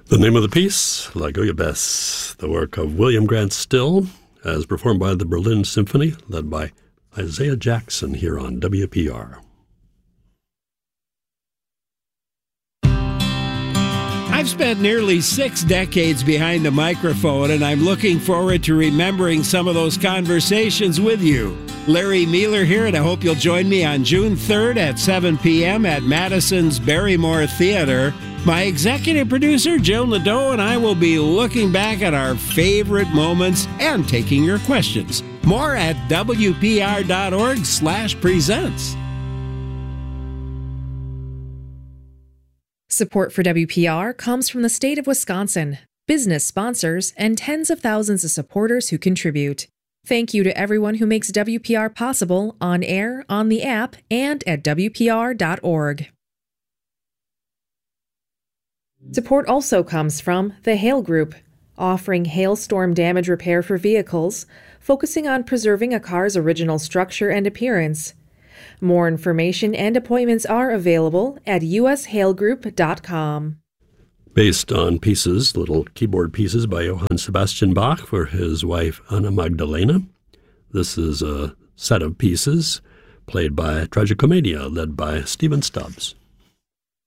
The name of the piece, La Guyabesse, the work of William Grant Still, as performed by the Berlin Symphony, led by Isaiah Jackson here on WPR. I've spent nearly 6 decades behind the microphone, and I'm looking forward to remembering some of those conversations with you. Larry Mealer here, and I hope you'll join me on June 3rd at 7 p.m. at Madison's Barrymore Theater. My executive producer, Jill Nadeau, and I will be looking back at our favorite moments and taking your questions. More at WPR.org/presents. Support for WPR comes from the state of Wisconsin, business sponsors, and tens of thousands of supporters who contribute. Thank you to everyone who makes WPR possible on air, on the app, and at WPR.org. Support also comes from the Hale Group, offering hailstorm damage repair for vehicles, focusing on preserving a car's original structure and appearance. More information and appointments are available at ushalegroup.com. Based on pieces, little keyboard pieces by Johann Sebastian Bach for his wife Anna Magdalena. This is a set of pieces played by Tragicomedia, led by Stephen Stubbs.